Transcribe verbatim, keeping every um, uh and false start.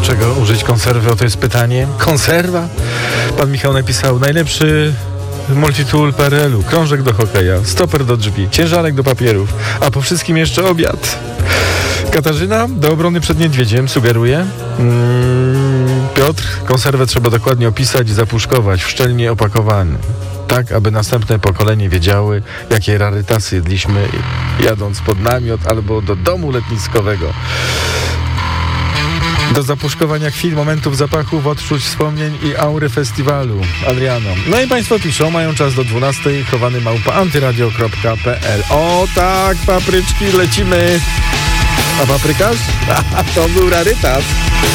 czego użyć konserwy? Oto jest pytanie. Konserwa? Pan Michał napisał, najlepszy multitool P R L u, krążek do hokeja, stoper do drzwi, ciężarek do papierów, a po wszystkim jeszcze obiad. Katarzyna, do obrony przed niedźwiedziem, sugeruje. Mm, Piotr, konserwę trzeba dokładnie opisać i zapuszkować w szczelnie opakowany. Tak, aby następne pokolenie wiedziały, jakie rarytasy jedliśmy jadąc pod namiot albo do domu letniskowego. Do zapuszkowania chwil, momentów, zapachów, odczuć, wspomnień i aury festiwalu. Adriano. No i Państwo piszą, mają czas do dwunastej, chowany małpa antyradio kropka p l. O tak, papryczki, lecimy. A paprykarz? To był rarytas.